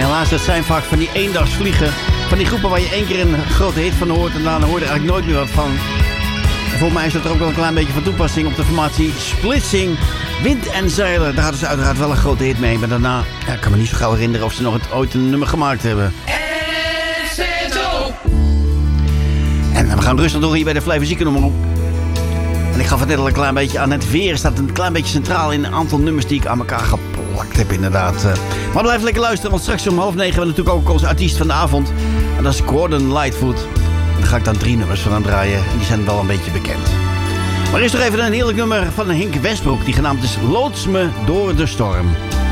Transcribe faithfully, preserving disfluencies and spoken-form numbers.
helaas, dat zijn vaak van die eendagsvliegen. Van die groepen waar je één keer een grote hit van hoort en daarna hoor je er eigenlijk nooit meer wat van. En volgens mij is dat er ook wel een klein beetje van toepassing op de formatie Splitsing. Wind en zeilen, daar hadden ze uiteraard wel een grote hit mee. Maar daarna, ja, ik kan me niet zo gauw herinneren of ze nog het, ooit een nummer gemaakt hebben. En we gaan rustig door hier bij de Fly Ziekennummer op. En ik gaf het net al een klein beetje aan. Het weer staat een klein beetje centraal in een aantal nummers die ik aan elkaar geplakt heb inderdaad. Maar blijf lekker luisteren, want straks om half negen hebben we natuurlijk ook onze artiest van de avond. En dat is Gordon Lightfoot. En daar ga ik dan drie nummers van aan draaien. En die zijn wel een beetje bekend. Maar eerst nog even een heerlijk nummer van Henk Westbroek. Die genaamd is Loods me door de storm.